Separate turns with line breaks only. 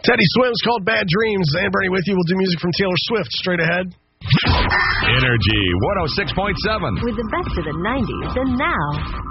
Teddy Swims called Bad Dreams. And Bernie with you. We'll do music from Taylor Swift straight ahead.
Energy 106.7.
With the best of the 90s and now.